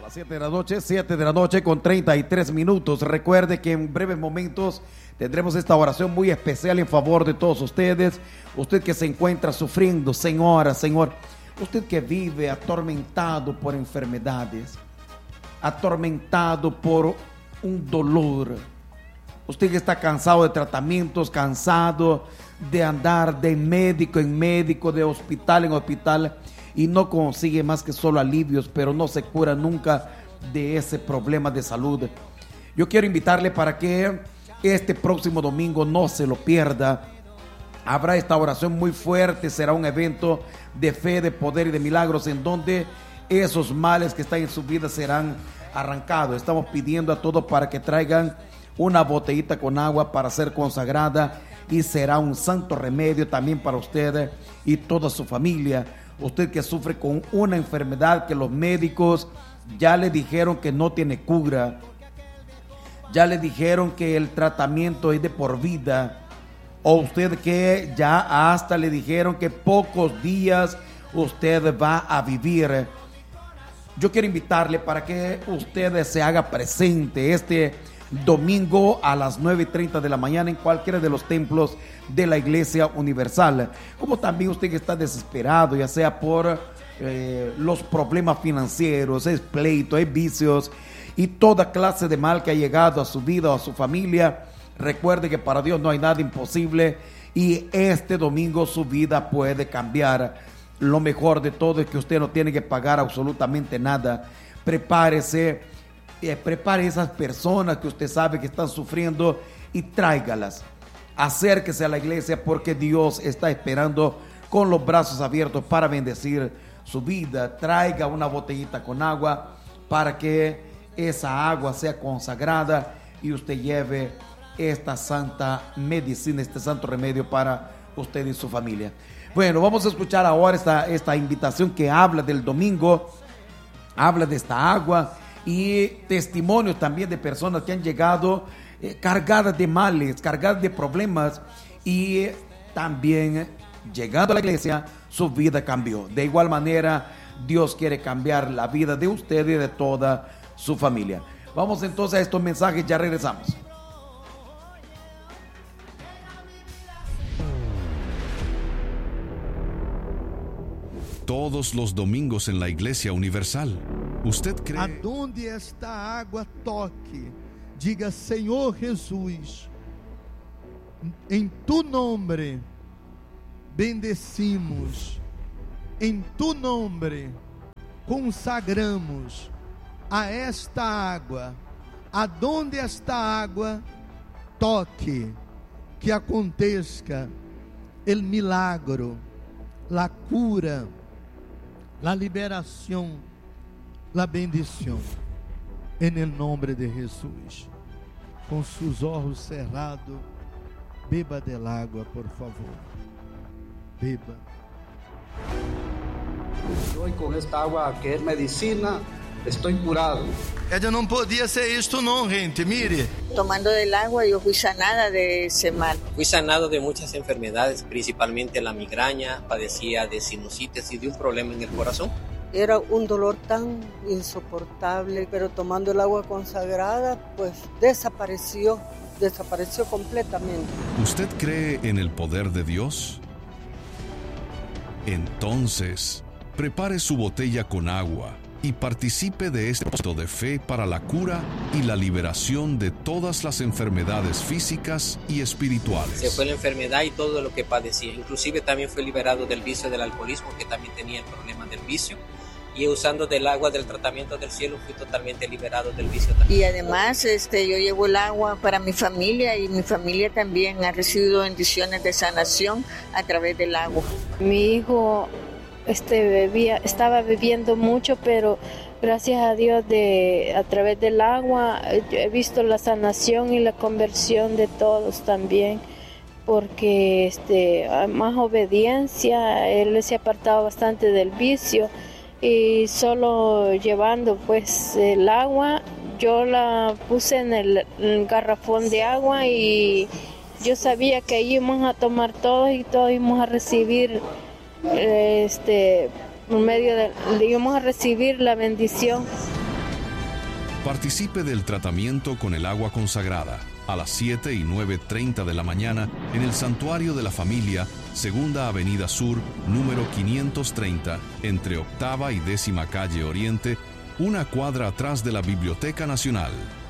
las 7 de la noche con 33 minutos. Recuerde que en breves momentos tendremos esta oración muy especial en favor de todos ustedes. Usted que se encuentra sufriendo, señora, señor, usted que vive atormentado por enfermedades, atormentado por un dolor, usted que está cansado de tratamientos, cansado de andar de médico en médico, de hospital en hospital, y no consigue más que solo alivios, pero no se cura nunca de ese problema de salud. Yo quiero invitarle para que este próximo domingo no se lo pierda. Habrá esta oración muy fuerte, será un evento de fe, de poder y de milagros en donde esos males que están en su vida serán arrancados. Estamos pidiendo a todos para que traigan una botellita con agua para ser consagrada y será un santo remedio también para usted y toda su familia. Usted que sufre con una enfermedad que los médicos ya le dijeron que no tiene cura, ya le dijeron que el tratamiento es de por vida, o usted que ya hasta le dijeron que pocos días usted va a vivir. Yo quiero invitarle para que usted se haga presente este domingo a las 9:30 de la mañana en cualquiera de los templos de la Iglesia Universal. Como también usted que está desesperado, ya sea por los problemas financieros, es pleito, es vicios y toda clase de mal que ha llegado a su vida o a su familia, recuerde que para Dios no hay nada imposible y este domingo su vida puede cambiar. Lo mejor de todo es que usted no tiene que pagar absolutamente nada. Prepárese, prepare esas personas que usted sabe que están sufriendo y tráigalas. Acérquese a la iglesia porque Dios está esperando con los brazos abiertos para bendecir su vida. Traiga una botellita con agua para que esa agua sea consagrada y usted lleve esta santa medicina, este santo remedio para usted y su familia. Bueno, vamos a escuchar ahora esta invitación que habla del domingo, habla de esta agua y testimonios también de personas que han llegado cargadas de males, cargadas de problemas y también llegando a la iglesia su vida cambió. De igual manera Dios quiere cambiar la vida de usted y de toda su familia. Vamos entonces a estos mensajes, ya regresamos. Todos los domingos en la Iglesia Universal. ¿Usted cree? Aonde esta água toque, diga: Senhor Jesus, em tu nombre bendecimos, em tu nombre consagramos a esta água. Aonde esta água toque, que aconteça el milagro, la cura, la liberación, la bendición, en el nombre de Jesús. Con sus ojos cerrados, beba del agua, por favor. Beba. Hoy con esta agua que es medicina, estoy curado. Ella não podia ser isto não, gente, mire. Tomando del agua yo fui sanada de ese mal. Fui sanado de muchas enfermedades, principalmente la migraña, padecía de sinusitis y de un problema en el corazón. Era un dolor tan insoportable, pero tomando el agua consagrada, pues desapareció completamente. ¿Usted cree en el poder de Dios? Entonces, prepare su botella con agua y participe de este acto de fe para la cura y la liberación de todas las enfermedades físicas y espirituales. Se fue la enfermedad y todo lo que padecía. Inclusive también fue liberado del vicio del alcoholismo, que también tenía el problema del vicio. Y usando del agua del tratamiento del cielo fui totalmente liberado del vicio también. Y además yo llevo el agua para mi familia y mi familia también ha recibido bendiciones de sanación a través del agua. Mi hijo estaba bebiendo mucho, pero gracias a Dios a través del agua he visto la sanación y la conversión de todos también, porque más obediencia, él se ha apartado bastante del vicio y solo llevando pues el agua, yo la puse en el garrafón de agua y yo sabía que íbamos a tomar todos y todos íbamos a recibir por medio íbamos a recibir la bendición. Participe del tratamiento con el agua consagrada a las 7 y 9:30 de la mañana en el Santuario de la Familia, Segunda Avenida Sur, número 530, entre Octava y 10ª Calle Oriente, una cuadra atrás de la Biblioteca Nacional.